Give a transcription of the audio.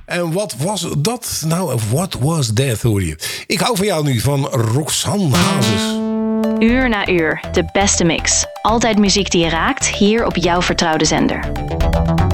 En wat was dat? Nou, what was that, hoor je. Ik hou van jou nu, van Roxanne Hazes. Uur na uur, de beste mix. Altijd muziek die je raakt, hier op jouw vertrouwde zender.